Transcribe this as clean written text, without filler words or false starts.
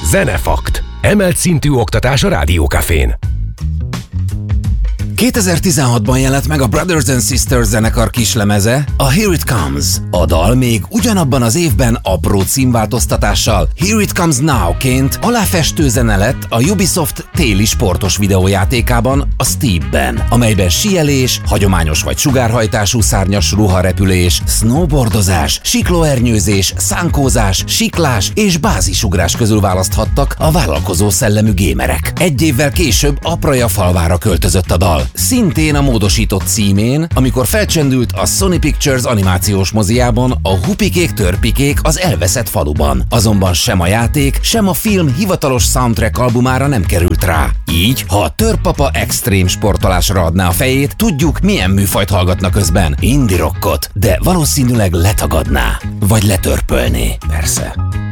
Zenefakt. Emelt szintű oktatás a Rádiókafén. 2016-ban jelent meg a Brothers and Sisters zenekar kislemeze, a Here It Comes. A dal még ugyanabban az évben apró címváltoztatással Here It Comes Now-ként aláfestő zene lett a Ubisoft téli sportos videójátékában, a Steepben, amelyben síelés, hagyományos vagy sugárhajtású szárnyas ruharepülés, snowboardozás, siklóernyőzés, szánkózás, siklás és bázisugrás közül választhattak a vállalkozó szellemű gémerek. Egy évvel később Apraja-Falvára költözött a dal. Szintén a módosított címén, amikor felcsendült a Sony Pictures animációs moziában a Hupikék-törpikék az elveszett faluban. Azonban sem a játék, sem a film hivatalos soundtrack albumára nem került rá. Így, ha a Törpapa extrém sportolásra adná a fejét, tudjuk, milyen műfajt hallgatna közben. Indie rockot, de valószínűleg letagadná. Vagy letörpölné, persze.